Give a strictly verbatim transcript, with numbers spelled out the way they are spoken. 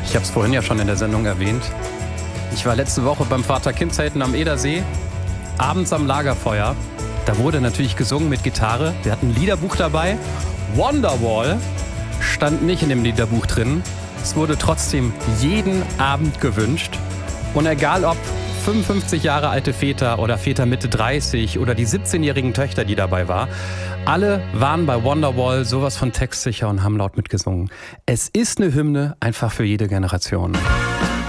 Ich habe es vorhin ja schon in der Sendung erwähnt. Ich war letzte Woche beim Vater-Kind-Zelten am Edersee, abends am Lagerfeuer. Da wurde natürlich gesungen mit Gitarre. Wir hatten ein Liederbuch dabei. Wonderwall stand nicht in dem Liederbuch drin. Es wurde trotzdem jeden Abend gewünscht. Und egal ob fünfundfünfzig Jahre alte Väter oder Väter Mitte dreißig oder die siebzehnjährigen Töchter, die dabei war, alle waren bei Wonderwall sowas von textsicher und haben laut mitgesungen. Es ist eine Hymne einfach für jede Generation.